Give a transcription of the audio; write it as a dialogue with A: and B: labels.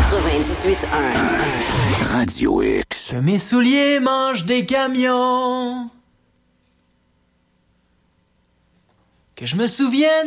A: 98.1. Radio X.
B: Que mes souliers mangent des camions. Que je me souvienne